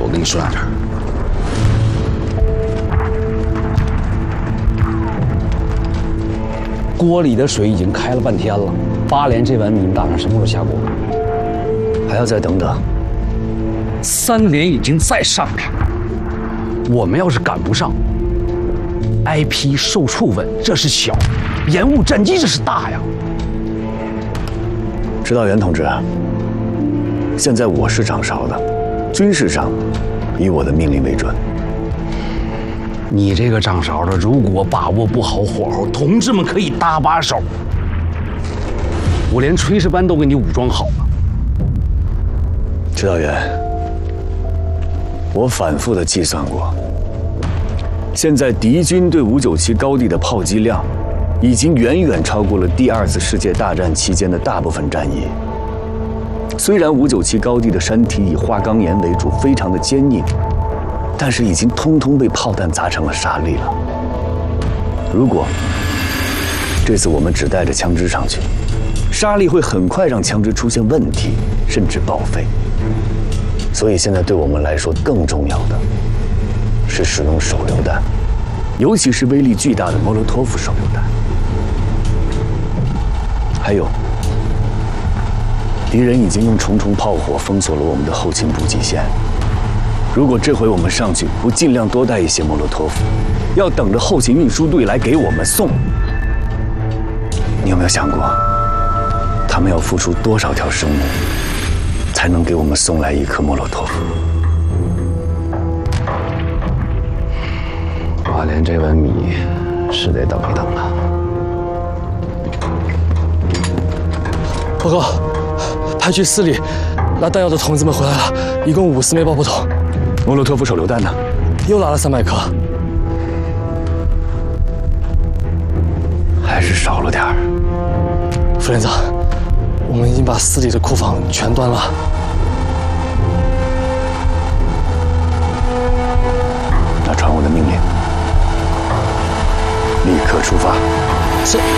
给你说两句。锅里的水已经开了半天了，8连这碗米你们打算什么时候下锅？ 还要再等等。 3连已经在上面，我们要是赶不上 ，IP 受触稳这是小，延误战机这是大呀。 指导员同志，现在我是掌勺的，军事上以我的命令为准。 你这个掌勺的，如果把握不好火候，同志们可以搭把手。我连炊事班都给你武装好了。 指导员，我反复的计算过，现在敌军对597高地的炮击量，已经远远超过了第2次世界大战期间的大部分战役。虽然597高地的山体以花岗岩为主，非常的坚硬。但是已经通通被炮弹砸成了沙砾了。如果这次我们只带着枪支上去，沙砾会很快让枪支出现问题，甚至报废。所以现在对我们来说更重要的是使用手榴弹，尤其是威力巨大的莫洛托夫手榴弹。还有，敌人已经用重重炮火封锁了我们的后勤补给线。如果这回我们上去不尽量多带一些莫洛托夫，要等着后勤运输队来给我们送，你有没有想过，他们要付出多少条生命，才能给我们送来1颗莫洛托夫 8连这碗米是得等一等了。 报告，派去4里拉弹药的同志们回来了，一共50枚爆破筒。 莫洛托夫手榴弹呢？ 又拉了300颗， 还是少了点儿。 副连长，我们已经把4里的库房全端了。 那传我的命令，立刻出发。 是。